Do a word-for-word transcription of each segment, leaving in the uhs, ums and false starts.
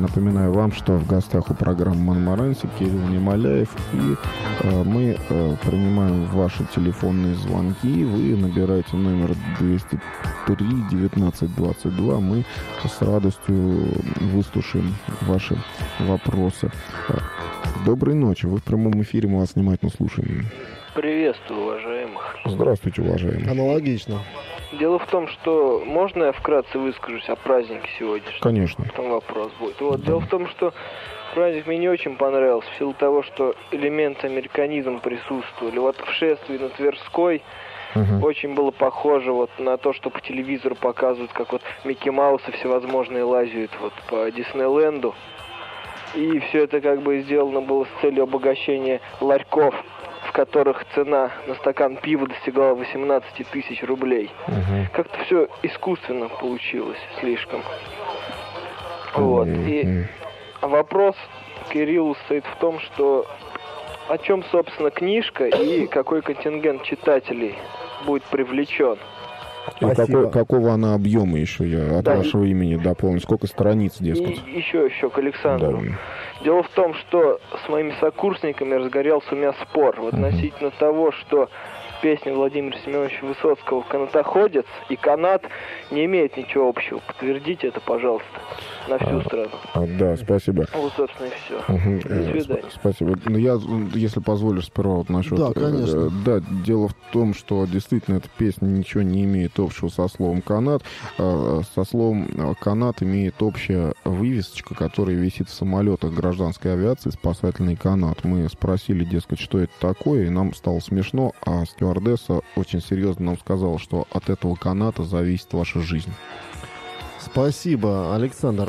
Напоминаю вам, что в гостях у программы «Монмаранси» Кирилл Немоляев. И э, мы э, принимаем ваши телефонные звонки. Вы набираете номер двести три девятнадцать двадцать два. Мы с радостью выслушаем ваши вопросы. Доброй ночи. Вы в прямом эфире, мы вас внимательно слушаем. Приветствую, уважаемых. Здравствуйте, уважаемые. Аналогично. Дело в том, что можно я вкратце выскажусь о празднике сегодняшнем? Конечно. Потом вопрос будет. Вот, да. Дело в том, что праздник мне не очень понравился в силу того, что элементы американизма присутствовали. Вот в шествии на Тверской угу. очень было похоже вот на то, что по телевизору показывают, как вот Микки Маус и всевозможные лазят вот по Диснейленду. И все это как бы сделано было с целью обогащения ларьков, в которых цена на стакан пива достигала восемнадцать тысяч рублей. Угу. Как-то все искусственно получилось слишком. Вот. И вопрос Кириллу стоит в том, что о чем, собственно, книжка и какой контингент читателей будет привлечен. И какой, какого она объема еще, я от да, вашего имени дополню, сколько страниц, дескать? И еще, еще к Александру. Да. Дело в том, что с моими сокурсниками разгорелся у меня спор uh-huh. относительно того, что песня Владимира Семеновича Высоцкого «Канатоходец» и «Канат» не имеют ничего общего. Подтвердите это, пожалуйста, на всю а, страну. А, да, спасибо. Вот, собственно, и все. Угу. До свидания. Спасибо. Ну, я, если позволишь, сперва вот насчет... Да, конечно. Э, да, дело в том, что действительно эта песня ничего не имеет общего со словом «канат». Э, со словом «канат» имеет общая вывесочка, которая висит в самолетах гражданской авиации, спасательный канат. Мы спросили, дескать, что это такое, и нам стало смешно, а стюардесса очень серьезно нам сказала, что от этого каната зависит ваша жизнь. Спасибо, Александр.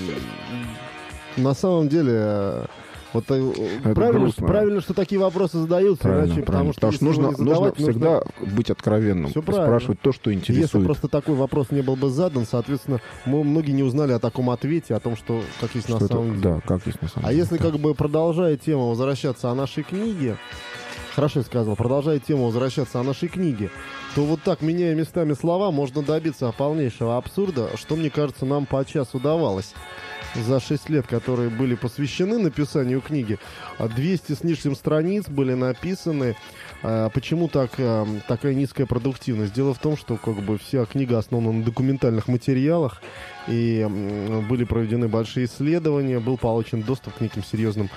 На самом деле, вот правильно, что, правильно, что такие вопросы задаются, правильно, иначе, правильно. потому что, потому что нужно, задавать, нужно всегда нужно... быть откровенным, спрашивать то, что интересует. Если просто такой вопрос не был бы задан, соответственно, мы многие не узнали о таком ответе, о том, что как есть что на самом это, деле. Да, как есть на самом а деле. А если, как бы, продолжая тему возвращаться о нашей книге, хорошо сказал, продолжая тему возвращаться о нашей книге, то вот так, меняя местами слова, можно добиться полнейшего абсурда, что, мне кажется, нам подчас удавалось. За шесть лет, которые были посвящены написанию книги, двести с лишним страниц были написаны. Почему так, такая низкая продуктивность? Дело в том, что как бы вся книга основана на документальных материалах, и были проведены большие исследования, был получен доступ к неким серьезным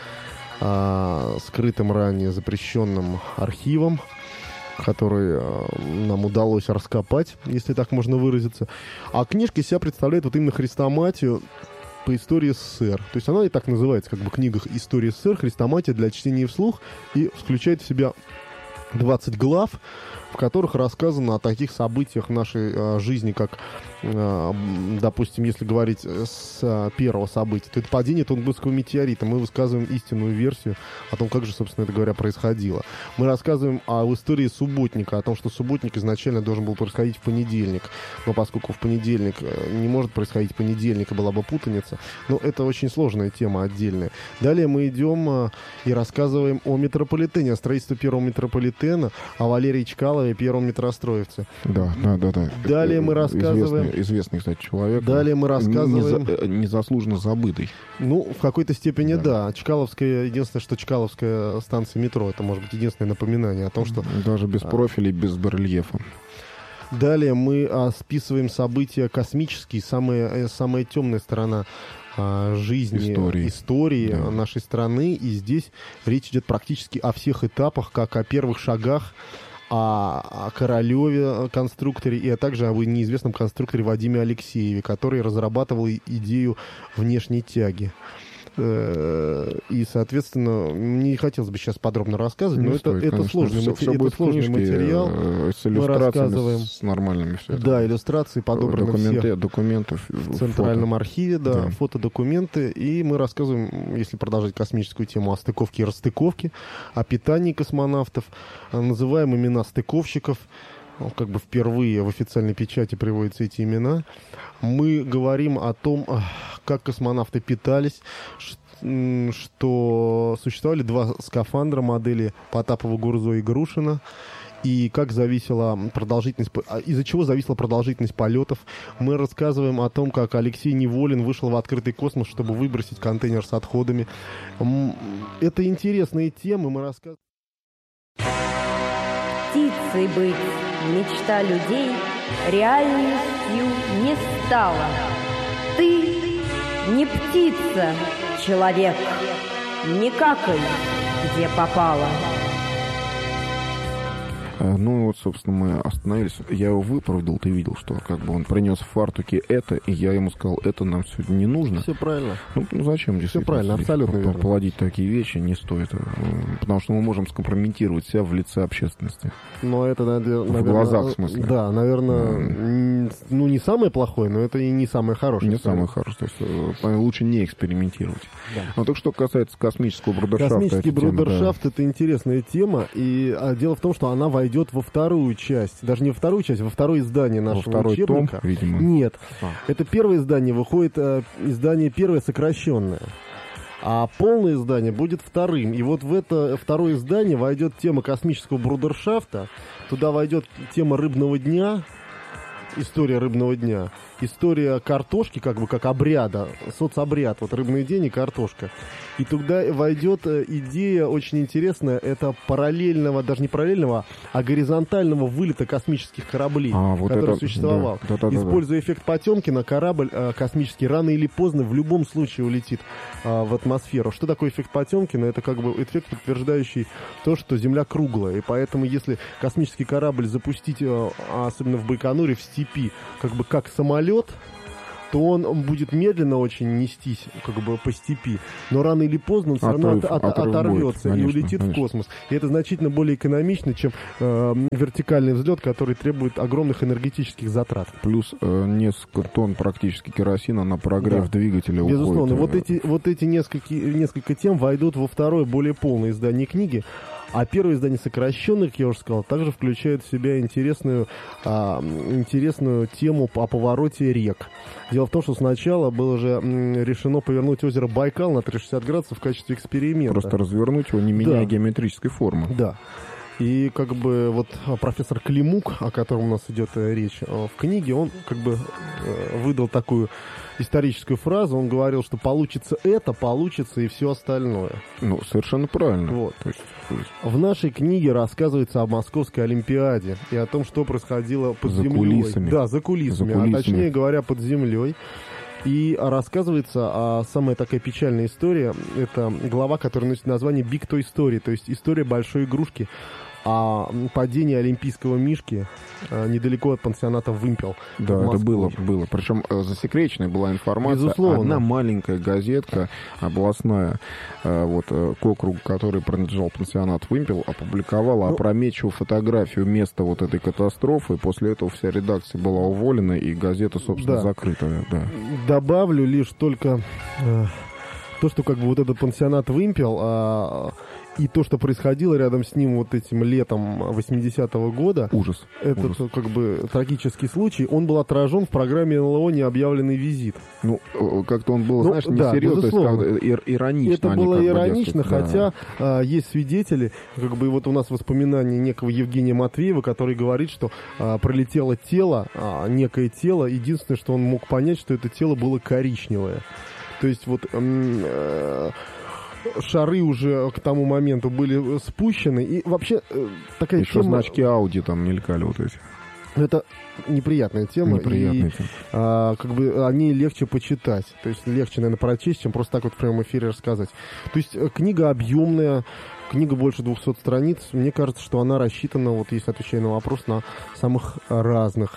скрытым ранее запрещенным архивам, который нам удалось раскопать, если так можно выразиться. А книжка из себя представляет вот именно хрестоматию по истории СССР. То есть она и так называется, как бы, книга «История СССР», хрестоматия для чтения вслух, и включает в себя двадцать глав, в которых рассказано о таких событиях в нашей э, жизни, как, э, допустим, если говорить с э, первого события, то это падение Тунгусского метеорита. Мы высказываем истинную версию о том, как же, собственно это говоря, происходило. Мы рассказываем о истории субботника, о том, что субботник изначально должен был происходить в понедельник, но поскольку в понедельник не может происходить понедельник, и была бы путаница, но это очень сложная тема отдельная. Далее мы идем э, и рассказываем о метрополитене, о строительстве первого метрополитена, о Валерии Чкалове, первом метростроевце. Да, да, да, да. Далее мы рассказываем... Известный, известный, кстати, человек. Далее мы рассказываем... Неза... Незаслуженно забытый. Ну, в какой-то степени да. да. Чкаловская, единственное, что Чкаловская станция метро, это, может быть, единственное напоминание о том, что... Даже без профилей, без барельефа. Далее мы а, списываем события космические, самая, самая темная сторона а, жизни, истории, истории да. нашей страны. И здесь речь идет практически о всех этапах, как о первых шагах, о, о Королеве конструкторе, и а также об неизвестном конструкторе Вадиме Алексееве, который разрабатывал идею внешней тяги. И, соответственно, не хотелось бы сейчас подробно рассказывать, но это, это сложный, все, все это сложный книжки, материал. С иллюстрациями, с нормальными все это. Да, иллюстрации подобраны Документы, все документов, в Центральном фото. архиве, да, да, фотодокументы. И мы рассказываем, если продолжать космическую тему, о стыковке и расстыковке, о питании космонавтов, называем имена стыковщиков. Как бы впервые в официальной печати приводятся эти имена. Мы говорим о том, как космонавты питались, что существовали два скафандра модели Потапова, Гурзо и Грушина. и как зависела продолжительность, из-за чего зависела продолжительность полетов. Мы рассказываем о том, как Алексей Неволин вышел в открытый космос, чтобы выбросить контейнер с отходами. Это интересные темы, мы рассказываем. Птицей быть, мечта людей, реальностью не стала. Ты не птица, человек, не какай, где попало. Ну вот, собственно, мы остановились. Я его выправдал, ты видел, что как бы он принес в фартуке это, и я ему сказал, это нам сегодня не нужно. Все правильно. Ну, ну зачем действительно? Все правильно, абсолютно верно. Плодить такие вещи не стоит, потому что мы можем скомпрометировать себя в лице общественности. Но это, наверное... В глазах, в смысле. Да, наверное, mm. ну не самое плохое, но это и не самое хорошее. Не самое хорошее. То есть лучше не экспериментировать. Да. Но так что касается космического брудершафта. Космический брудершафт, да. Это интересная тема, и а, дело в том, что она войдет идет во вторую часть, даже не во вторую часть, а во второе издание нашего во второй учебника. Том, видимо. Нет, а. это первое издание, выходит э, издание первое сокращенное, а полное издание будет вторым. И вот в это второе издание войдет тема космического брудершафта, туда войдет тема рыбного дня, история рыбного дня, история картошки, как бы как обряда, соцобряд, вот рыбный день и картошка. И туда войдет идея очень интересная, это параллельного, даже не параллельного, а горизонтального вылета космических кораблей, а, вот который это, существовал. Да, да, да, Используя да. эффект Потемкина, корабль э, космический рано или поздно в любом случае улетит э, в атмосферу. Что такое эффект Потемкина? Это как бы эффект, подтверждающий то, что Земля круглая. И поэтому, если космический корабль запустить, э, особенно в Байконуре, в степи, как бы как самолет, то он будет медленно очень нестись как бы по степи, но рано или поздно он все равно от, от, оторвется будет, конечно, и улетит конечно. в космос. И это значительно более экономично, чем э, вертикальный взлет, который требует огромных энергетических затрат. Плюс э, несколько тонн практически керосина на прогрев да. двигателя уходит. Безусловно. Вот эти, вот эти несколько, несколько тем войдут во второе, более полное издание книги. А первое издание сокращенных, я уже сказал, также включает в себя интересную, а, интересную тему о повороте рек. Дело в том, что сначала было же м, решено повернуть озеро Байкал на триста шестьдесят градусов в качестве эксперимента. Просто развернуть его, не меняя да. геометрической формы. Да. И как бы вот профессор Климук, о котором у нас идет речь в книге, он как бы выдал такую историческую фразу, он говорил, что получится это, получится и все остальное. Ну, совершенно правильно. Вот. То есть, то есть... В нашей книге рассказывается о Московской Олимпиаде и о том, что происходило под за землей. Кулисами. Да, за кулисами, за кулисами, а точнее говоря, под землей. И рассказывается о самая такая печальная история. Это глава, которая носит название Big Toy Story, то есть история большой игрушки о падении олимпийского мишки э, недалеко от пансионата «Вымпел». Да, это было, было. Причем э, засекреченная была информация. Безусловно. Одна маленькая газетка областная, э, вот, э, к округу, который принадлежал пансионат «Вымпел», опубликовала ну, опрометчивую фотографию места вот этой катастрофы. После этого вся редакция была уволена, и газета, собственно, да. закрыта. Да. Добавлю лишь только э, то, что как бы вот этот пансионат «Вымпел», э, и то, что происходило рядом с ним вот этим летом восьмидесятого года. Ужас. Этот ужас. как бы трагический случай, он был отражен в программе эн эл о «Необъявленный визит». Ну, как-то он был, ну, знаешь, не да, серьезно, безусловно. то есть иронично. Это было как иронично, бы, хотя да. а, есть свидетели, как бы вот у нас воспоминания некого Евгения Матвеева, который говорит, что а, пролетело тело, а, некое тело, единственное, что он мог понять, что это тело было коричневое. То есть вот... М- э- шары уже к тому моменту были спущены. И вообще э, такая еще тема... значки Audi там мелькали вот эти. Это неприятная тема. Неприятная и, тема. А, как бы они легче почитать. То есть легче, наверное, прочесть, чем просто так вот в прямом эфире рассказать. То есть книга объемная, книга больше двухсот страниц. Мне кажется, что она рассчитана, вот если отвечая на вопрос, на самых разных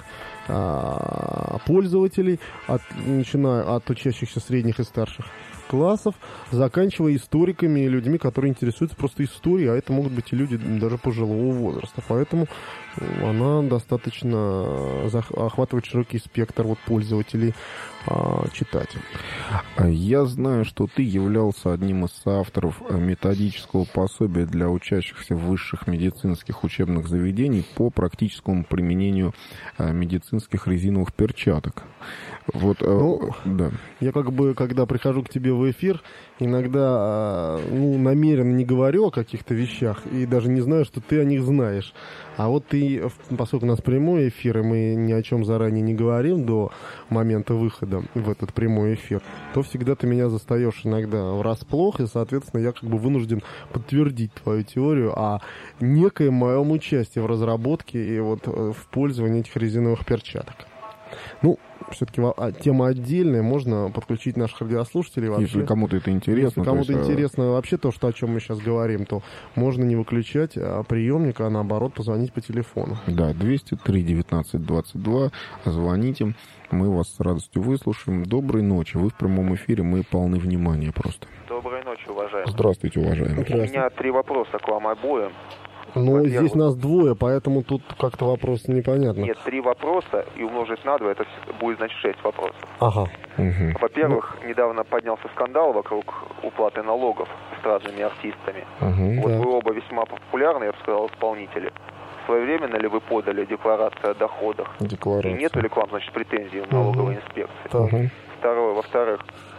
а, пользователей, от, начиная от учащихся средних и старших классов, заканчивая историками и людьми, которые интересуются просто историей, а это могут быть и люди даже пожилого возраста. Поэтому она достаточно охватывает широкий спектр вот пользователей а, читать. Я знаю, что ты являлся одним из соавторов методического пособия для учащихся высших медицинских учебных заведений по практическому применению медицинских резиновых перчаток. Вот, ну, да. Я как бы, когда прихожу к тебе в эфир, иногда ну, намеренно не говорю о каких-то вещах и даже не знаю, что ты о них знаешь. А вот ты, поскольку у нас прямой эфир, и мы ни о чем заранее не говорим до момента выхода в этот прямой эфир, то всегда ты меня застаешь иногда врасплох, и, соответственно, я как бы вынужден подтвердить твою теорию о некоем моем участии в разработке и вот в пользовании этих резиновых перчаток. Ну, все-таки тема отдельная, можно подключить наших радиослушателей. Вообще. Если кому-то это интересно. Если кому-то есть, интересно вообще то, что, о чем мы сейчас говорим, то можно не выключать приемник, а наоборот позвонить по телефону. Да, двести три девятнадцать двадцать два, звоните, мы вас с радостью выслушаем. Доброй ночи, вы в прямом эфире, мы полны внимания просто. Доброй ночи, уважаемый. Здравствуйте, уважаемый. У меня три вопроса к вам обоим. Ну, здесь нас двое, поэтому тут как-то вопрос непонятно. Нет, три вопроса и умножить на два, это будет, значит, шесть вопросов. Ага. Угу. Во-первых, ну... недавно поднялся скандал вокруг уплаты налогов эстрадными артистами. Угу, вот да. Вы оба весьма популярны, я бы сказал, исполнители. Своевременно ли вы подали декларацию о доходах? Декларация. И нету ли к вам, значит, претензий в налоговой инспекции? Угу. Второе. Во-вторых,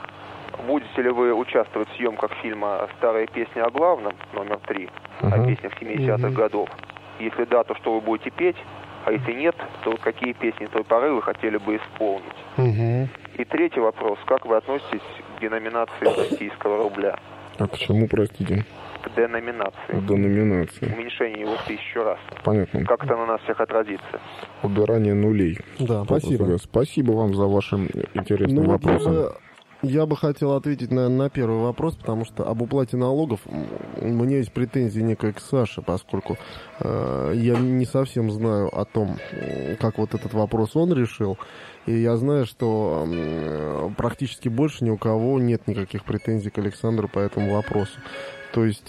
будете ли вы участвовать в съемках фильма «Старые песни о главном», номер три, uh-huh. о песнях семидесятых uh-huh. годов? Если да, то что вы будете петь? А если нет, то какие песни той поры вы хотели бы исполнить? Uh-huh. И третий вопрос. Как вы относитесь к деноминации российского рубля? А к чему, простите? К деноминации. К деноминации. Уменьшение его в тысячу раз. Понятно. Как это на нас всех отразится? Убирание нулей. Да, спасибо. Спасибо вам за ваши интересные ну, вопросы. Вот я бы хотел ответить, наверное, на первый вопрос, потому что об уплате налогов у меня есть претензии некое к Саше, поскольку э, я не совсем знаю о том, как вот этот вопрос он решил. И я знаю, что э, практически больше ни у кого нет никаких претензий к Александру по этому вопросу. То есть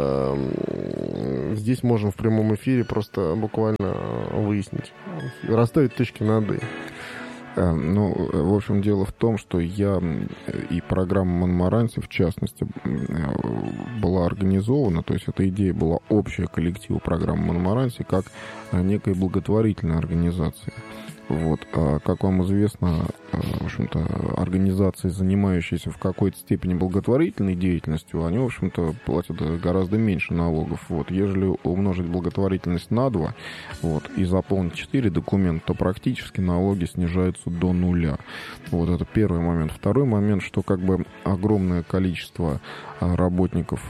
э, здесь можем в прямом эфире просто буквально выяснить, расставить точки над «и». Ну, в общем, дело в том, что я и программа Монмаранси, в частности, была организована, то есть эта идея была общая коллективу программы Монмаранси как некой благотворительной организации. Вот. А, как вам известно, в общем-то, организации, занимающиеся в какой-то степени благотворительной деятельностью, они, в общем-то, платят гораздо меньше налогов. Вот. Ежели умножить благотворительность на два, вот, и заполнить четыре документа, то практически налоги снижаются до нуля. Вот это первый момент. Второй момент, что как бы огромное количество работников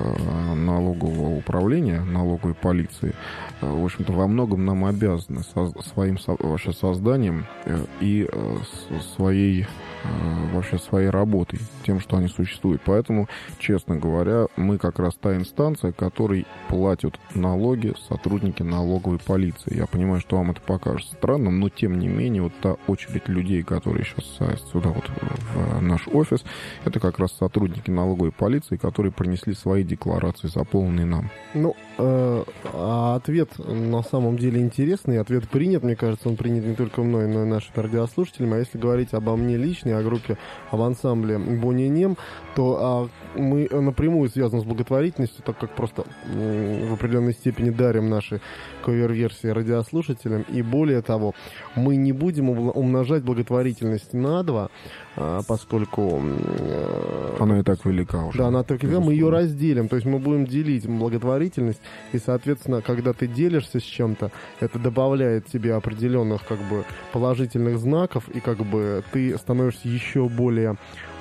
налогового управления, налоговой полиции, в общем-то, во многом нам обязаны со- своим со- вообще созданием и своей вообще своей работой, тем, что они существуют. Поэтому, честно говоря, мы как раз та инстанция, которой платят налоги сотрудники налоговой полиции. Я понимаю, что вам это покажется странным, но тем не менее, вот та очередь людей, которые сейчас сюда вот в наш офис, это как раз сотрудники налоговой полиции, которые принесли свои декларации, заполненные нам. Ну, э, а ответ на самом деле интересный, ответ принят, мне кажется, он принят не только мной, но и нашими радиослушателями. А если говорить обо мне лично, о группе, об ансамбле Бонни Нем, то а, мы напрямую связаны с благотворительностью, так как просто м, в определенной степени дарим наши кавер-версии радиослушателям. И более того, мы не будем умножать благотворительность на два, а, поскольку... Э, она и так велика уже. Да, она так велика, мы ее разделим. То есть мы будем делить благотворительность, и, соответственно, когда ты делишься с чем-то, это добавляет тебе определенных как бы положительных знаков, и как бы ты становишься еще более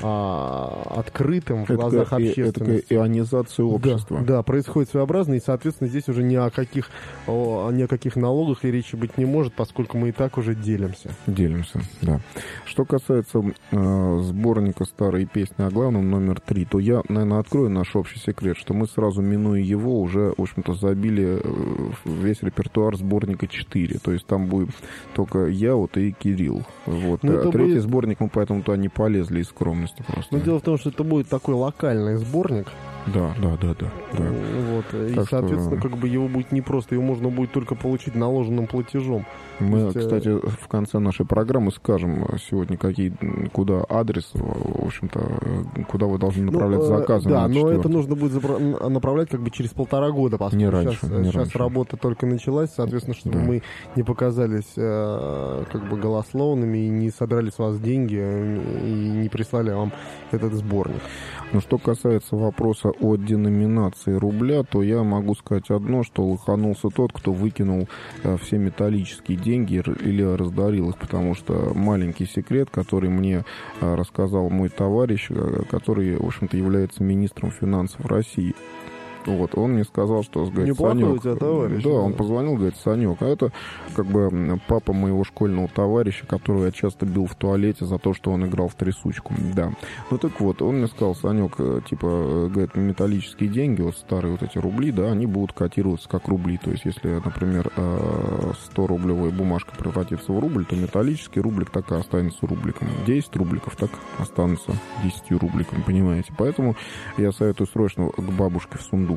а, открытым в это глазах такая, общественности. Это ионизация общества. Да, да, происходит своеобразно, и, соответственно, здесь уже ни о каких, о, ни о каких налогах и речи быть не может, поскольку мы и так уже делимся. Делимся, да. Что касается э, сборника «Старые песни о главном» номер три, то я, наверное, открою наш общий секрет, что мы сразу, минуя его, уже, в общем-то, забили весь репертуар сборника четыре. То есть там будет только я вот и Кирилл. Вот. А третий будет... сборник мы поэтому туда не полезли из скромности просто. Но дело в том, что это будет такой локальный сборник. Да, да, да, да. да. Вот. И, Так соответственно, что... как бы его будет непросто, его можно будет только получить наложенным платежом. Мы, есть, кстати, э... в конце нашей программы скажем сегодня, какие, куда адрес, в общем-то, куда вы должны направлять ну, заказы. Да, на но это нужно будет запро- направлять как бы через полтора года, поскольку не раньше, сейчас, не сейчас раньше. работа только началась, соответственно, чтобы да. мы не показались э, как бы голословными и не содрали с вас деньги и не прислали вам этот сборник. Но что касается вопроса о деноминации рубля, то я могу сказать одно, что лоханулся тот, кто выкинул э, все металлические деньги или раздарил их, потому что маленький секрет, который мне э, рассказал мой товарищ, э, который, в общем-то, является министром финансов России. Вот, он мне сказал, что, говорит, Санек... у тебя товарищ. Да, он позвонил, говорит, Санек, а это как бы папа моего школьного товарища, которого я часто бил в туалете за то, что он играл в трясучку. Да. Ну так вот, он мне сказал, Санек, типа, говорит, металлические деньги, вот старые вот эти рубли, да, они будут котироваться как рубли. То есть, если, например, сто-рублевая бумажка превратится в рубль, то металлический рублик так и останется рубликом. десять рубликов так останутся десятью рубликом, понимаете? Поэтому я советую срочно к бабушке в сундук.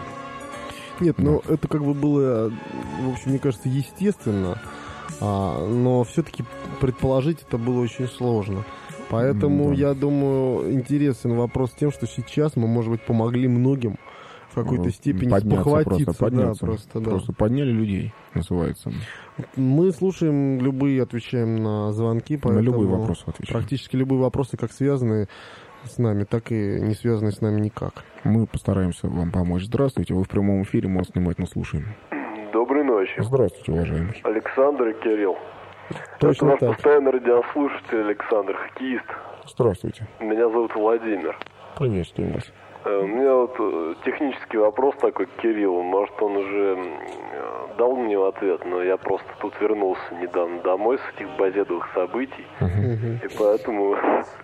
Нет, да. ну это как бы было, в общем, мне кажется, естественно, а, но все-таки предположить это было очень сложно. Поэтому, да. я думаю, интересен вопрос тем, что сейчас мы, может быть, помогли многим в какой-то степени подняться, спохватиться. Просто, подняться, да, просто, да. просто подняли людей, называется. Мы слушаем любые, отвечаем на звонки. На любые вопросы отвечаем. Практически любые вопросы, как связанные с нами, так и не связанные с нами никак. Мы постараемся вам помочь. Здравствуйте, вы в прямом эфире, мы вас внимательно слушаем. Доброй ночи. Здравствуйте, уважаемый. Александр и Кирилл. Точно Это так. наш постоянный радиослушатель Александр, хоккеист. Здравствуйте. Меня зовут Владимир. Приветствую вас. У меня вот технический вопрос такой к Кириллу. Может, он уже дал мне ответ, но я просто тут вернулся недавно домой с этих базедовых событий. Uh-huh. И поэтому...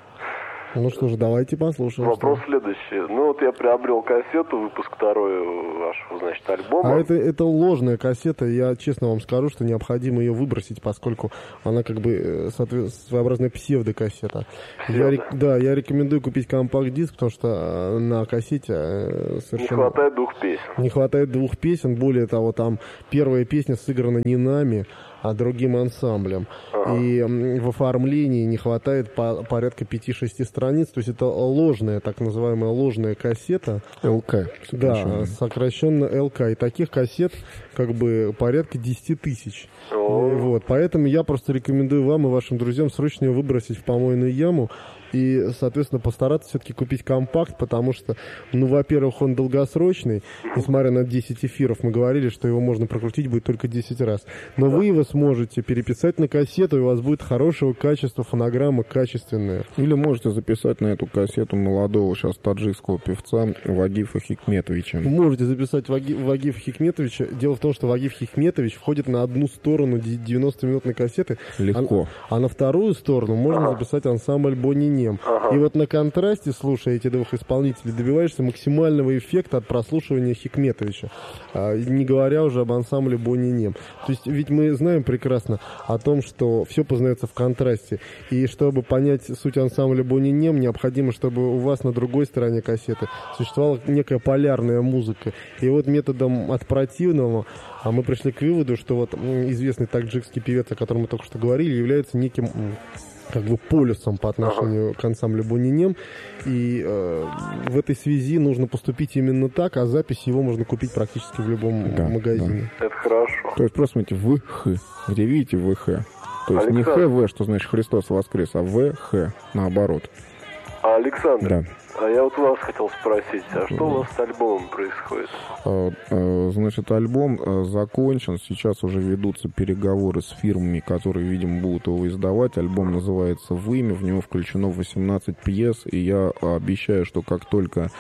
Ну что ж, давайте послушаем. Вопрос что. следующий. Ну вот я приобрел кассету, выпуск второй вашего, значит, альбома. А это, это ложная кассета, я честно вам скажу, что необходимо ее выбросить, поскольку она как бы своеобразная псевдокассета. Я, да, я рекомендую купить компакт-диск, потому что на кассете совершенно... Не хватает двух песен. Не хватает двух песен, более того, там первая песня сыграна не нами, а другим ансамблем. Ага. И в оформлении не хватает по, порядка пяти-шести страниц. То есть это ложная, так называемая ложная кассета. ЛК. Да, сокращенно ЛК. И таких кассет как бы порядка десять тысяч. Вот. Поэтому я просто рекомендую вам и вашим друзьям срочно ее выбросить в помойную яму. И, соответственно, постараться все-таки купить компакт, потому что, ну, во-первых, он долгосрочный. Несмотря на десять эфиров, мы говорили, что его можно прокрутить будет только десять раз. Но вы его сможете переписать на кассету, и у вас будет хорошего качества фонограмма, качественная. Или можете записать на эту кассету молодого сейчас таджикского певца Вагифа Хикметовича. Можете записать Ваги, Вагифа Хикметовича. Дело в том, что Вагиф Хикметович входит на одну сторону девяностоминутной кассеты. Легко. А, а на вторую сторону можно записать ансамбль Бонни. Ага. И вот на контрасте, слушая эти двух исполнителей, добиваешься максимального эффекта от прослушивания Хикметовича, а, не говоря уже об ансамбле Бонни Нем. То есть ведь мы знаем прекрасно о том, что все познается в контрасте. И чтобы понять суть ансамбля Бонни Нем, необходимо, чтобы у вас на другой стороне кассеты существовала некая полярная музыка. И вот методом от противного а мы пришли к выводу, что вот известный таджикский певец, о котором мы только что говорили, является неким... как бы полюсом по отношению ага. к ансамблю Бонни Нем. И э, в этой связи нужно поступить именно так, а запись его можно купить практически в любом да, магазине. Да. Это хорошо. То есть просто смотрите, ВХ, где видите ВХ. То есть Александр... не ХВ, что значит Христос воскрес, а ВХ, наоборот. А, Александр, да. а я вот вас хотел спросить, а что у вас с альбомом происходит? Значит, альбом закончен, сейчас уже ведутся переговоры с фирмами, которые, видимо, будут его издавать. Альбом называется «Вымя», в него включено восемнадцать пьес, и я обещаю, что как только...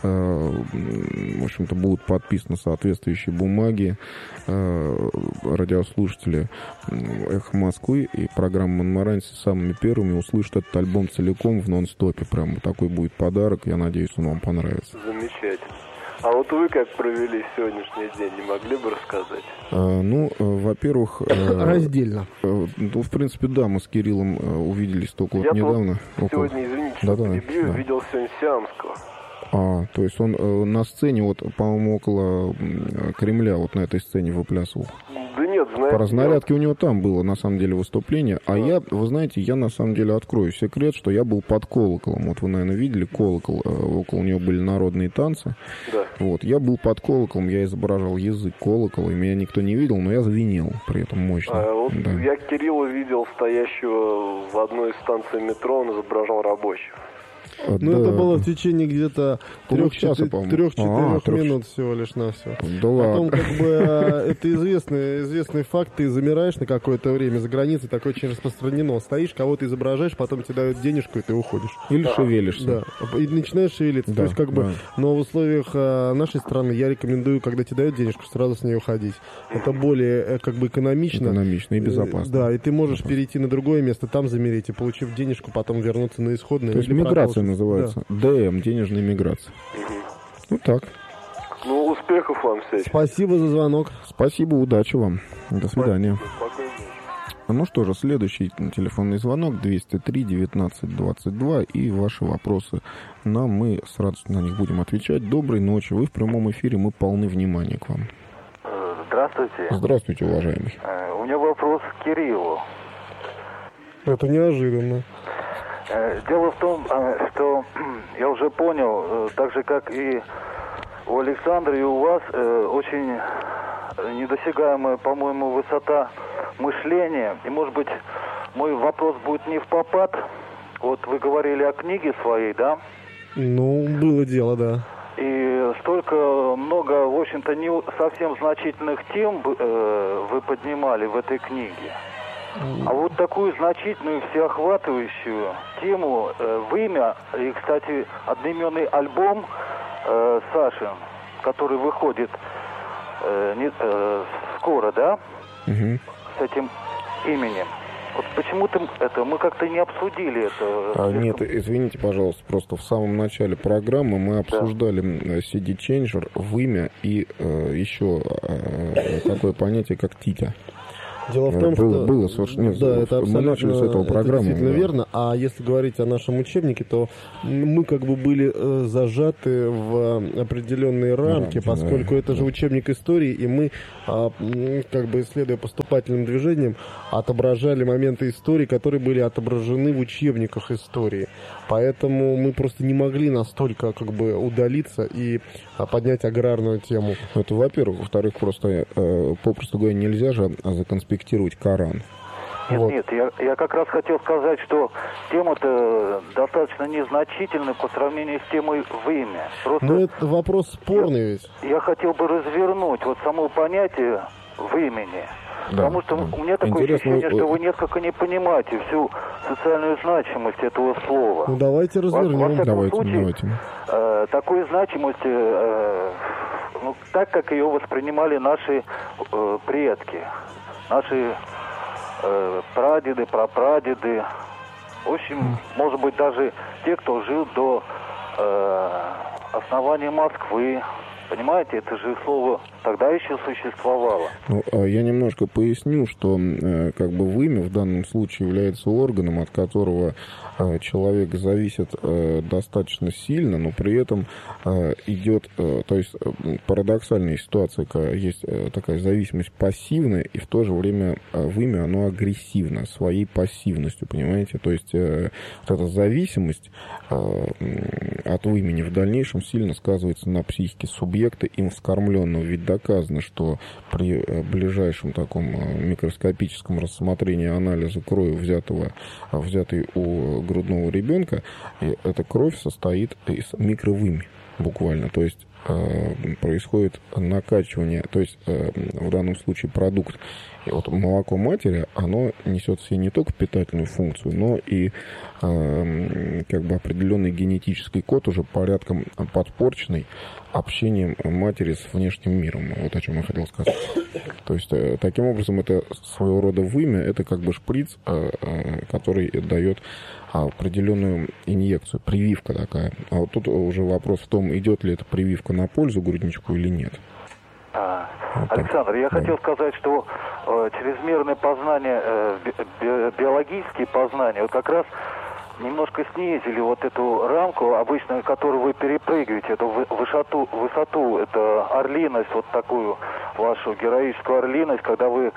в общем-то, будут подписаны соответствующие бумаги, радиослушатели «Эхо Москвы» и программа «Монмаранси» самыми первыми услышат этот альбом целиком в нон-стопе. Прям такой будет подарок, я надеюсь, он вам понравится. Замечательно. А вот вы как провели сегодняшний день, не могли бы рассказать? А, ну, во-первых... Раздельно. Ну, в принципе, да, мы с Кириллом увиделись только вот я недавно. Я сегодня, извините, что да, перебью, да. видел сегодня Сиамского. А, то есть он э, на сцене, вот, по-моему, около э, Кремля, вот на этой сцене выплясывал. Да нет, знаете... По разнарядке у него там было, на самом деле, выступление. А я, вы знаете, я, на самом деле, открою секрет, что я был под колоколом. Вот вы, наверное, видели колокол, э, около него были народные танцы. Да. Вот, я был под колоколом, я изображал язык колокола, и меня никто не видел, но я звенел при этом мощно. А, вот да. Я Кирилла видел стоящего в одной из станций метро, он изображал рабочих. Ну, да. это было в течение где-то Получаса, по-моему. трех-четырех А, минут всего лишь на все. Да ладно. Потом, как бы, это известный, известный факт, ты замираешь на какое-то время за границей, такое очень распространено. Стоишь, кого-то изображаешь, потом тебе дают денежку, и ты уходишь. Или да. шевелишься. Да, и начинаешь шевелиться. Да, То есть, как бы, да. но в условиях а, нашей страны я рекомендую, когда тебе дают денежку, сразу с ней уходить. Это более, как бы, экономично. Экономично и безопасно. Да, и ты можешь перейти на другое место, там замереть, и, получив денежку, потом вернуться на исходное. То есть миграция называется. Да. ДМ, денежная миграция. Угу. Ну так. Ну, успехов вам всем. Спасибо за звонок. Спасибо, удачи вам. До свидания. Спокойно. Ну что же, следующий телефонный звонок двести три девятнадцать двадцать два, и ваши вопросы нам, мы с радостью на них будем отвечать. Доброй ночи, вы в прямом эфире, мы полны внимания к вам. Здравствуйте. Здравствуйте, уважаемый. У меня вопрос к Кириллу. Это неожиданно. Дело в том, что я уже понял, так же как и у Александра и у вас, очень недосягаемая, по-моему, высота мышления. И, может быть, мой вопрос будет не в попад. Вот вы говорили о книге своей, да? Ну, было дело, да. И столько много, в общем-то, не совсем значительных тем вы поднимали в этой книге. А вот такую значительную, всеохватывающую тему э, «Вымя», и, кстати, одноименный альбом э, Сашин, который выходит э, не, э, скоро, да, угу. с этим именем. Вот почему-то это мы как-то не обсудили это. А, нет, извините, пожалуйста, просто в самом начале программы мы обсуждали да. си ди Changer, «Вымя» и э, еще э, такое понятие, как «Титя». Дело в том, было, что... Было, совершенно... Да, это абсолютно... Мы начали с этого программы. Это действительно да. верно. А если говорить о нашем учебнике, то мы как бы были э, зажаты в определенные рамки, рамки поскольку да, это да. же учебник истории, и мы, э, как бы исследуя поступательным движением, отображали моменты истории, которые были отображены в учебниках истории. Поэтому мы просто не могли настолько как бы удалиться и а, поднять аграрную тему. Это, во-первых. Во-вторых, просто, э, попросту говоря, нельзя же законспектировать Коран. Нет, вот. нет, я, я как раз хотел сказать, что тема-то достаточно незначительная по сравнению с темой «Вымя». Просто Но это вопрос спорный я, ведь. Я хотел бы развернуть вот само понятие «вымени». Да, Потому что да. у меня такое Интересно, ощущение, вы... что вы несколько не понимаете всю социальную значимость этого слова. Ну, давайте развернем. Во, во всяком давайте, случае, давайте. Э, такой значимости, э, ну, так, как ее воспринимали наши э, предки, наши э, прадеды, прапрадеды. В общем, mm. может быть, даже те, кто жил до э, основания Москвы. Понимаете, это же слово тогда еще существовало. Ну, я немножко поясню, что как бы вымя в данном случае является органом, от которого человек зависит достаточно сильно, но при этом идет, то есть парадоксальная ситуация, есть такая зависимость пассивная, и в то же время вымя, оно агрессивно, своей пассивностью, понимаете? То есть вот эта зависимость от вымени в дальнейшем сильно сказывается на психике субъекта, им вскормленного. Ведь доказано, что при ближайшем таком микроскопическом рассмотрении анализа крови, взятого, взятой у грудного ребенка, эта кровь состоит из микровымя буквально. То есть происходит накачивание, то есть в данном случае продукт, и вот молоко матери, оно несет в себе не только питательную функцию, но и как бы определенный генетический код, уже порядком подпорченный общением матери с внешним миром. Вот о чем я хотел сказать. То есть таким образом это своего рода вымя, это как бы шприц, который дает определенную инъекцию, прививка такая. А вот тут уже вопрос в том, идет ли эта прививка на пользу грудничку или нет. А, вот Александр, я да. хотел сказать, что э, чрезмерное познание, э, би- биологические познания, вот как раз немножко снизили вот эту рамку, обычно, которую вы перепрыгиваете, эту высоту, высоту, это орлиность, вот такую вашу героическую орлиность, когда вы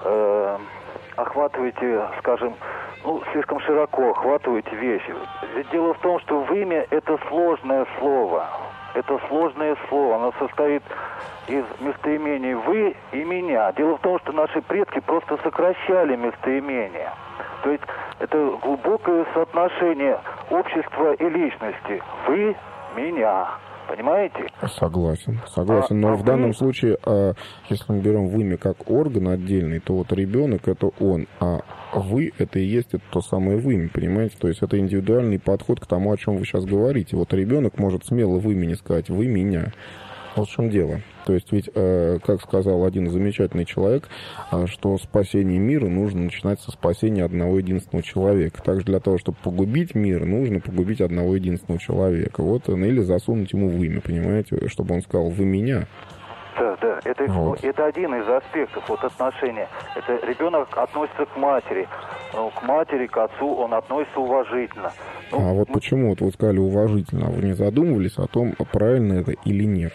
э, охватываете, скажем, ну, слишком широко охватываете вещи. Ведь дело в том, что вымя — это сложное слово. Это сложное слово. Оно состоит из местоимений «вы» и «меня». Дело в том, что наши предки просто сокращали местоимения. То есть это глубокое соотношение общества и личности. «Вы», «меня». Понимаете? Согласен, согласен. Но а, в а данном вы... случае, а, если мы берем вымя как орган отдельный, то вот ребенок — это он, а вы — это и есть это то самое вымя, понимаете? То есть это индивидуальный подход к тому, о чем вы сейчас говорите. Вот ребенок может смело в имени сказать «вы меня». Вот в чем дело. То есть ведь, э, как сказал один замечательный человек, э, что спасение мира нужно начинать со спасения одного единственного человека. Также для того, чтобы погубить мир, нужно погубить одного единственного человека. Вот, ну, или засунуть ему в имя, понимаете, чтобы он сказал «вы меня». Да, да, это, вот. Это один из аспектов вот отношения. Это ребенок относится к матери. Ну, к матери, к отцу он относится уважительно. Ну, а вот мы... почему вот вы сказали уважительно, а вы не задумывались о том, правильно это или нет?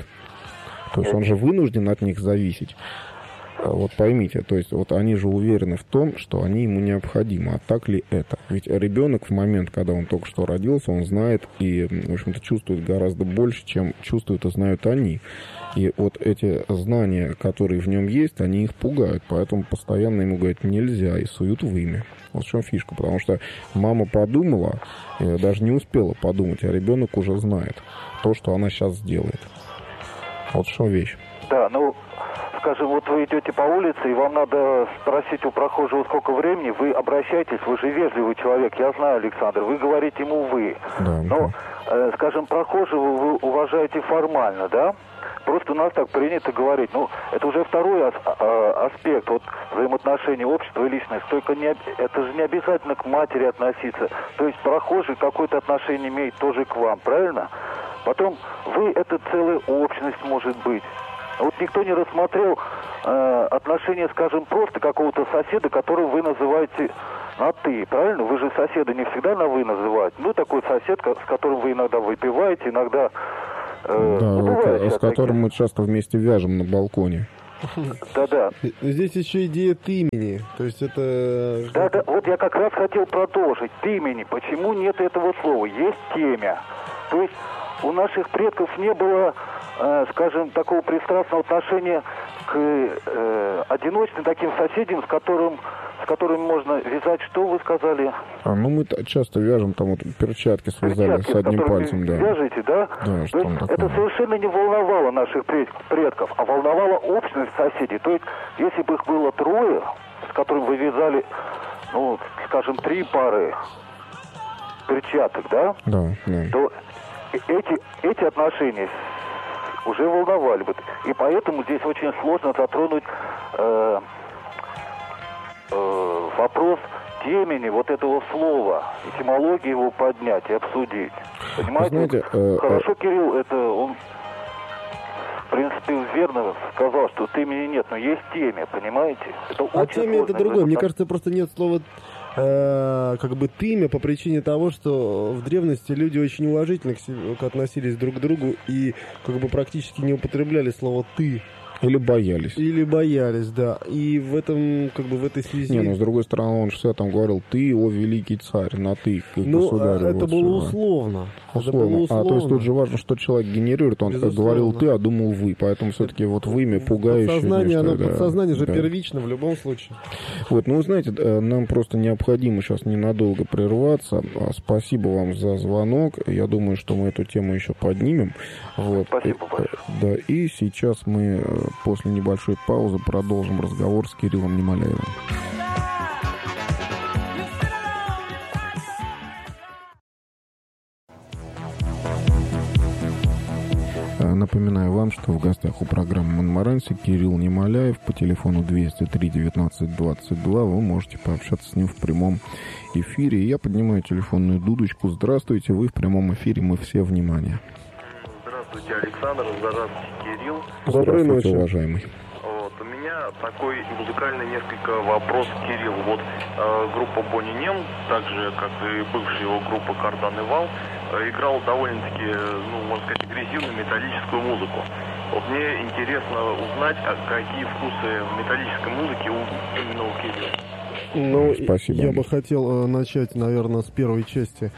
То есть он же вынужден от них зависеть. Вот поймите, то есть вот они же уверены в том, что они ему необходимы. А так ли это? Ведь ребенок в момент, когда он только что родился, он знает и, в общем-то, чувствует гораздо больше, чем чувствуют и знают они. И вот эти знания, которые в нем есть, они их пугают. Поэтому постоянно ему говорят «нельзя» и суют в имя. Вот в чем фишка. Потому что мама подумала, даже не успела подумать, а ребенок уже знает то, что она сейчас сделает. Вот в чем вещь. Да, ну, скажем, вот вы идете по улице, и вам надо спросить у прохожего, сколько времени, вы обращаетесь, вы же вежливый человек, я знаю, Александр, вы говорите ему «вы». Да, но, да. Э, скажем, прохожего вы уважаете формально, да? Просто у нас так принято говорить. Ну, это уже второй ас- а- аспект вот, взаимоотношений общества и личности. Только не, это же не обязательно к матери относиться. То есть прохожий какое-то отношение имеет тоже к вам, правильно? Потом вы — это целая общность, может быть. Вот никто не рассмотрел э, отношения, скажем, просто какого-то соседа, которого вы называете на «ты», правильно? Вы же соседа не всегда на «вы» называете. Ну, такой сосед, с которым вы иногда выпиваете, иногда... Э, да, ну, вот, с которым такие. Мы часто вместе вяжем на балконе. Да-да. Здесь еще идея «ты-имени». То есть это... Да-да, вот я как раз хотел продолжить. «Ты-имени». Почему нет этого слова? Есть «темя». То есть у наших предков не было, э, скажем, такого пристрастного отношения к э, одиночным таким соседям, с которым, с которыми можно вязать, что вы сказали? А, ну мы часто вяжем, там вот перчатки связали перчатки, с одним пальцем, да. Вяжете, да? Да, что То есть там это совершенно не волновало наших предков, а волновало общность соседей. То есть если бы их было трое, с которыми вы вязали, ну, скажем, три пары перчаток, да? Да, да. То эти, эти отношения уже волновали бы. И поэтому здесь очень сложно затронуть э, э, вопрос темени вот этого слова, этимологии его поднять и обсудить. Понимаете? Знаете, э, Хорошо, Кирилл, это он, в принципе, верно сказал, что темени нет, но есть темя, понимаете? Это а очень теме это другое. Мне так... кажется, просто нет слова э, как бы «тымя» по причине того, что в древности люди очень уважительно к себе, относились друг к другу и как бы практически не употребляли слово «ты». Или боялись. Или боялись, да. И в этом, как бы в этой связи... Не, ну, с другой стороны, он же всегда там говорил «ты, о великий царь», на «ты», как ну, государь. это вот было сюда. условно. Условно. Это было условно. А то есть тут же важно, что человек генерирует. Он Безусловно. Говорил «ты», а думал «вы». Поэтому все-таки вот вымя пугающее. Подсознание, нечто, оно, да. подсознание же да. первично в любом случае. Вот, ну, вы знаете, нам просто необходимо сейчас ненадолго прерваться. Спасибо вам за звонок. Я думаю, что мы эту тему еще поднимем. Вот. Спасибо большое. Да, и сейчас мы после небольшой паузы продолжим разговор с Кириллом Немоляевым. Напоминаю вам, что в гостях у программы «Монмаранси» Кирилл Немоляев. По телефону двести три девятнадцать двадцать два вы можете пообщаться с ним в прямом эфире. Я поднимаю телефонную дудочку. Здравствуйте, вы в прямом эфире, мы все внимание. Здравствуйте, Александр, здравствуйте, Кирилл. Здравствуйте, уважаемый. Вот, у меня меня такой музыкальный несколько вопрос к Кириллу. Вот э, группа Бонни Нем, так же, как и бывшая его группа Кардан и Вал, э, играла довольно-таки, ну, можно сказать, агрессивную металлическую музыку. Вот мне интересно узнать, а какие вкусы в металлической музыке у, именно у Кирилла. Ну, Спасибо. Я бы хотел э, начать, наверное, с первой части.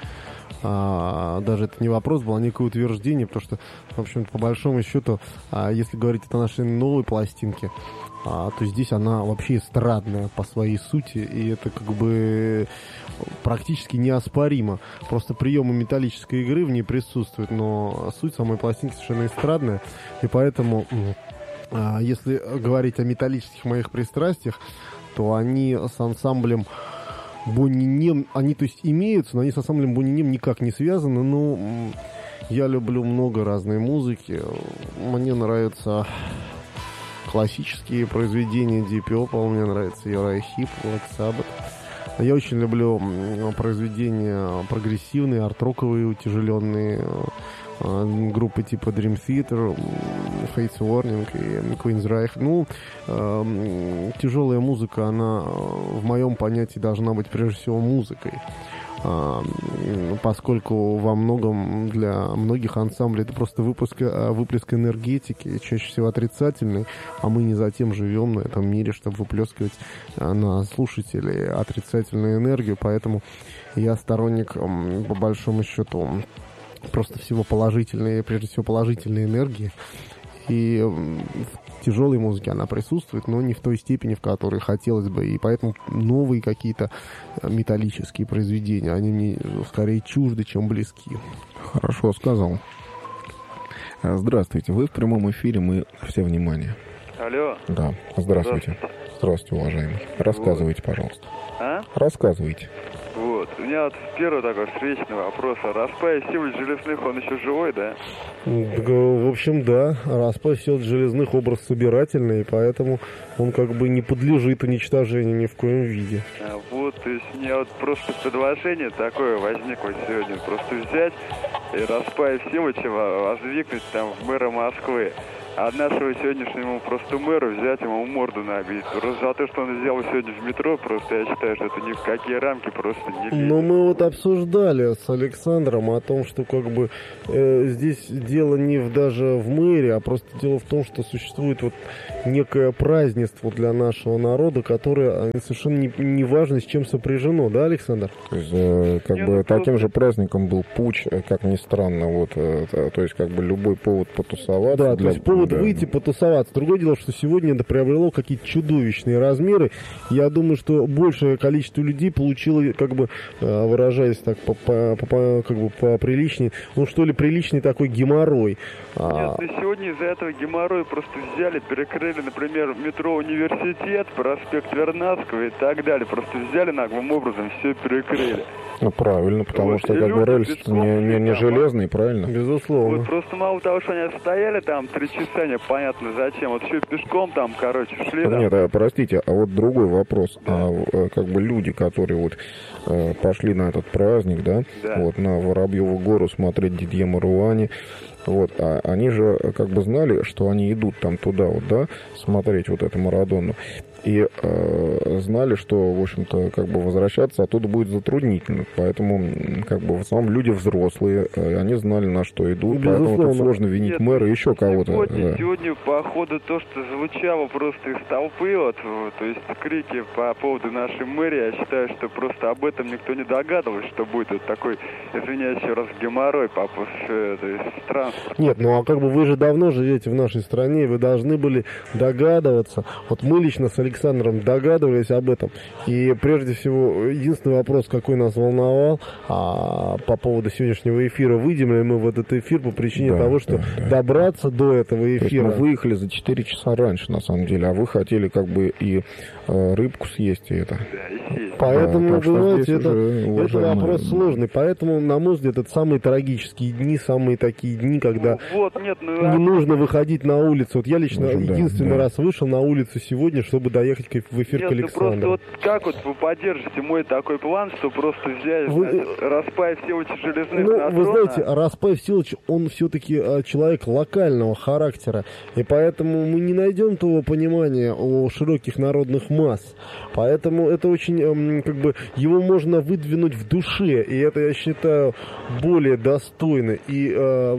А, даже это не вопрос был, а некое утверждение, потому что, в общем-то, по большому счету, а, если говорить о нашей новой пластинке, а, то здесь она вообще эстрадная по своей сути, и это как бы практически неоспоримо. Просто приемы металлической игры в ней присутствуют, но суть самой пластинки совершенно эстрадная, и поэтому, а, если говорить о металлических моих пристрастиях, то они с ансамблем Бонни Нем, они, то есть, имеются, но они с ансамблем Бонни Нем никак не связаны. Но я люблю много разной музыки. Мне нравятся классические произведения Deep Purple, мне нравится Uriah Heep, Black Sabbath. Я очень люблю произведения прогрессивные, арт-роковые, утяжеленные, группы типа Dream Theater, Fates Warning и Queensryche. Ну, э, тяжелая музыка, она в моем понятии должна быть прежде всего музыкой. Э, поскольку во многом для многих ансамблей это просто выпуск, выплеск энергетики, чаще всего отрицательный, а мы не затем живем на этом мире, чтобы выплескивать на слушателей отрицательную энергию, поэтому я сторонник, по большому счету, просто всего положительной, прежде всего положительной энергии. И в тяжелой музыке она присутствует, но не в той степени, в которой хотелось бы. И поэтому новые какие-то металлические произведения, они мне скорее чужды, чем близки. Хорошо сказал. Здравствуйте, вы в прямом эфире, мы все внимание. Алло. Да, здравствуйте. Здравствуйте, уважаемый. Рассказывайте, вот. Пожалуйста. А? Рассказывайте. Вот. У меня вот первый такой встречный вопрос. А Распай Всеволод Железных, он еще живой, да? В общем, да. Распай Всеволод Железных образ собирательный, поэтому он как бы не подлежит уничтожению ни в коем виде. А вот, то есть у меня вот просто предложение такое возникло сегодня. Просто взять и Распая Всеволодча воздвигнуть там в мэра Москвы. А нашего сегодняшнему просто мэру взять ему морду набить. Просто за то, что он сделал сегодня в метро, просто я считаю, что это ни в какие рамки просто не лезет. Но мы вот обсуждали с Александром о том, что как бы э, здесь дело не в, даже в мэре, а просто дело в том, что существует вот некое празднество для нашего народа, которое совершенно не, не важно, с чем сопряжено, да, Александр? То есть, э, как Нет, бы таким просто... же праздником был путч, как ни странно, вот, э, то есть как бы любой повод потусоваться. Да, для... то есть повод выйти, потусоваться. Другое дело, что сегодня это приобрело какие-то чудовищные размеры. Я думаю, что большее количество людей получило, как бы, выражаясь так, по, по, по, как бы поприличнее, ну что ли, приличный такой геморрой. Нет, ну сегодня из-за этого геморроя просто взяли, перекрыли, например, метро Университет, проспект Вернадского и так далее. Просто взяли наглым образом, все перекрыли. Ну, правильно, потому вот, что как бы рельс не, не, не железный, правильно? Безусловно. Вот просто мало того, что они стояли там три часа, непонятно зачем, вот еще пешком там, короче, шли. Нет, там. А, простите, а вот другой вопрос. Да. А, как бы люди, которые вот э, пошли на этот праздник, да, да. вот на Воробьеву гору смотреть Дидье Маруани, вот, а они же как бы знали, что они идут там туда, вот, да, смотреть вот эту Марадонну. И э, знали, что, в общем-то, как бы возвращаться оттуда будет затруднительно. Поэтому, как бы, в основном люди взрослые, э, они знали, на что идут. Безусловно. Поэтому тут сложно винить Нет, мэра и еще кого-то. Сегодня, да. сегодня, походу, то, что звучало просто из толпы, вот, то есть крики по поводу нашей мэрии, я считаю, что просто об этом никто не догадывался, что будет вот такой, извиняюсь еще раз, геморрой по э, то есть транспорт. Нет, ну а как бы вы же давно живете в нашей стране, и вы должны были догадываться. Вот мы лично с Александром догадывались об этом. И прежде всего, единственный вопрос, какой нас волновал, а, по поводу сегодняшнего эфира, выйдем ли мы в этот эфир по причине да, того, что да, да. добраться до этого эфира. Мы выехали за четыре часа раньше, на самом деле, а вы хотели как бы и э, рыбку съесть, и это. Поэтому, да, понимаете, это, это вопрос сложный. Поэтому, на мой взгляд, это самые трагические дни, самые такие дни, когда вот, нет, ну, не нужно выходить на улицу. Вот я лично Можем, единственный да, раз да. вышел на улицу сегодня, чтобы доехать в эфир Нет, к Александру. Ну просто вот как вот вы поддержите мой такой план, что просто взять, Вы... значит, Распаев Всеволодович Железных Ну, на вы трон, знаете, а... Распаев Всеволодович, он все-таки а, человек локального характера, и поэтому мы не найдем того понимания у широких народных масс. Поэтому это очень, эм, как бы, его можно выдвинуть в душе, и это, я считаю, более достойно. И э,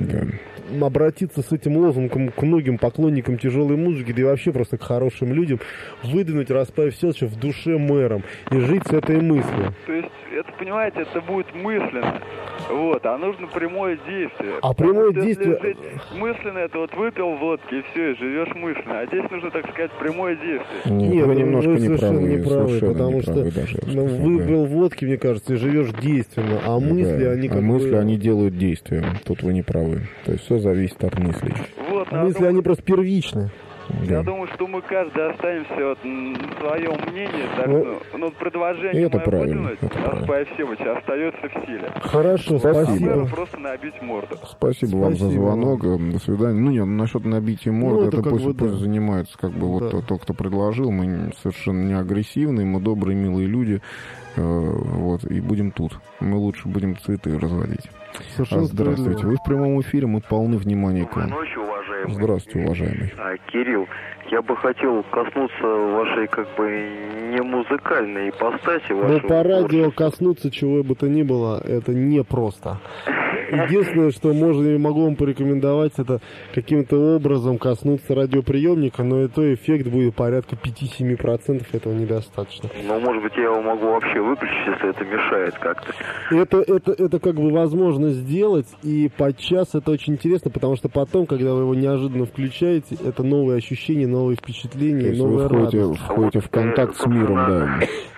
да. обратиться с этим лозунгом к многим поклонникам тяжелой музыки, да и вообще просто к хорошим людям, выдвинуть Распаев Всеволодовича в душе мэром и жить с этой мыслью. То есть, это, понимаете, это будет мысленно. Вот, а нужно прямое действие. А прямое что, действие... Жить мысленно, это вот выпил водки, и все, и живешь мысленно. А здесь нужно, так сказать, прямое действие. Нет, Нет, вы немножко вы не совершенно правы, не правы, совершенно потому не что правы даже, ну, выпил водки, мне кажется, и живешь действенно, а мысли, да. они как а мысли, бы... они делают действия. Тут вы не правы. То есть все зависит от мыслей. Вот, а мысли, думаю... они просто первичны. Да. Я думаю, что мы каждый останемся вот на своем мнении, так, ну, ну, предложение это мое правильно, выдвинуть, Распаев Всеволодович остается в силе. Хорошо, спасибо. А просто набить морду. Спасибо, спасибо вам за звонок, до свидания. Ну, нет, насчет набития морды, ну, это, это пусть, бы, пусть да. занимаются, как бы, вот да. тот, кто предложил, мы совершенно не агрессивные, мы добрые, милые люди, э, вот, и будем тут. Мы лучше будем цветы разводить. А, здравствуйте, вы в прямом эфире, мы полны внимания к вам. Доброй ночи, уважаемый. Здравствуйте, уважаемый. А, Кирилл, я бы хотел коснуться вашей, как бы, не музыкальной ипостаси. Но по радио коснуться чего бы то ни было, это непросто. Единственное, что можно, я могу вам порекомендовать, это каким-то образом коснуться радиоприемника, но и то эффект будет порядка пять-семь процентов, этого недостаточно. Ну, может быть, я его могу вообще выключить, если это мешает как-то. Это, это, это как бы возможно сделать, и подчас это очень интересно, потому что потом, когда вы его неожиданно включаете, это новые ощущения, новые впечатления, новая радость. Вы входите в контакт с миром, да.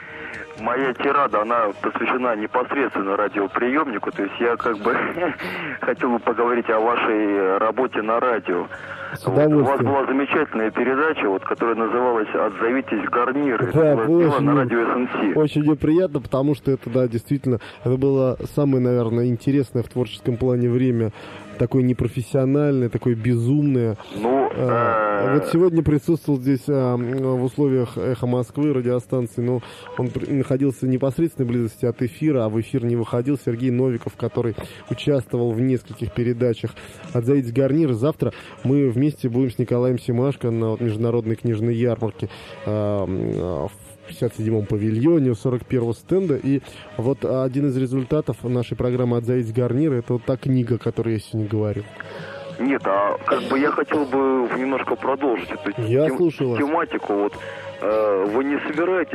Моя тирада, она посвящена непосредственно радиоприемнику, то есть я как бы хотел бы поговорить о вашей работе на радио. Вот, у вас была замечательная передача, вот, которая называлась «Отзовитесь, гарниры». Да, это было очень, на радио эс эн си. Очень мне приятно, потому что это, да, действительно, это было самое, наверное, интересное в творческом плане время. Такое непрофессиональное, такое безумное. Ну, а, вот сегодня присутствовал здесь а, в условиях «Эхо Москвы» радиостанции, но он находился в непосредственной близости от эфира, а в эфир не выходил Сергей Новиков, который участвовал в нескольких передачах. «Отзовитесь, гарниры». Завтра мы вместе будем с Николаем Семашко на вот, международной книжной ярмарке а, в пятьдесят седьмом павильоне у сорок первого стенда. И вот один из результатов нашей программы «Отзовитесь, гарниры» — это вот та книга, о которой я сегодня говорил. Нет, а как бы я хотел бы немножко продолжить эту я тем, слушаю вас. тематику. Вот, э, вы не собираетесь